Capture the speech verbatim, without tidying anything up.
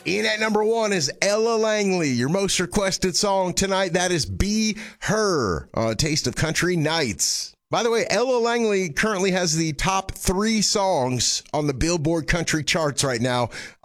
In at number one is Ella Langley, your most requested song tonight. That is Be Her on Taste of Country Nights. By the way, Ella Langley currently has the top three songs on the Billboard country charts right now.